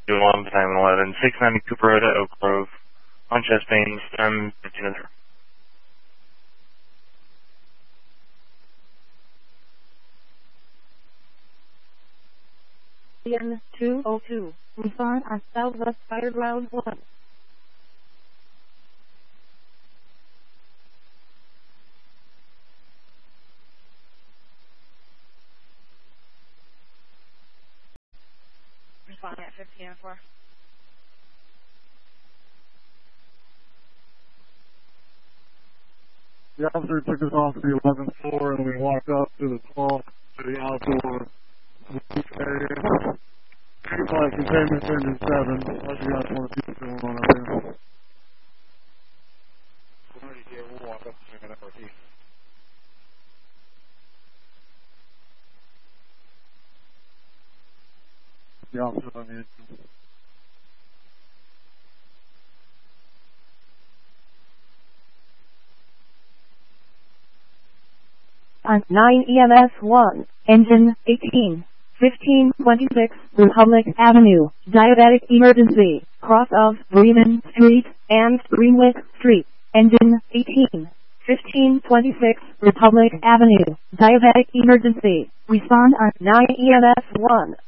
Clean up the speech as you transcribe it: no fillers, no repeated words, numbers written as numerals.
on time 11, 690 Cooper Road at Oak Grove, on chest pains, time 15 0. CN 202, respond on Southwest Fire Ground 1. Responding at 15:04. The officer took us off the 11th floor and we walked up to the 12th to the outdoor roof area. Like containment engine 7. Unless you guys want to see what's going on up there. We'll walk up to an FRT. The officer on the engine. On 9 EMS 1, engine 18, 1526, Republic Avenue, diabetic emergency, cross of Bremen Street and Greenwich Street, engine 18, 1526, Republic Avenue, diabetic emergency, respond on 9 EMS 1.